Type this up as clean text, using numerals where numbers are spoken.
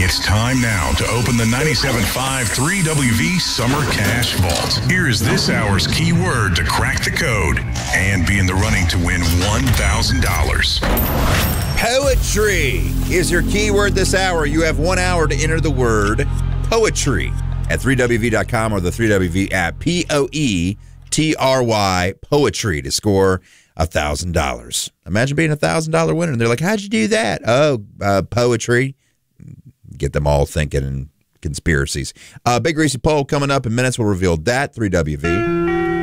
It's time now to open the 97.5 3WV Summer Cash Vault. Here is this hour's keyword to crack the code and be in the running to win $1,000. Poetry is your keyword this hour. You have 1 hour to enter the word poetry at 3WV.com or the 3WV app. Poetry, poetry, to score $1,000. Imagine being a $1,000 winner and they're like, how'd you do that? Oh, poetry. Get them all thinking in conspiracies. Big Greasy Poll coming up in minutes. We'll reveal that. 3WV.